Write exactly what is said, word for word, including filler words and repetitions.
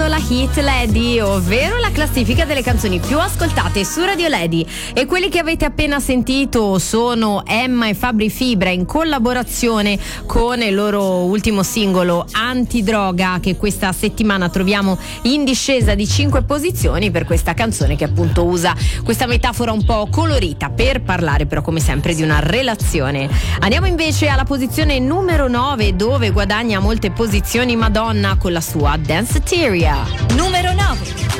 ascoltando la Hit Lady, ovvero la classifica delle canzoni più ascoltate su Radio Lady. E quelli che avete appena sentito sono Emma e Fabri Fibra in collaborazione con il loro ultimo singolo Antidroga, che questa settimana troviamo in discesa di cinque posizioni per questa canzone che appunto usa questa metafora un po' colorita per parlare però come sempre di una relazione. Andiamo invece alla posizione numero nove, dove guadagna molte posizioni Madonna con la sua Danceteria. Numero nove.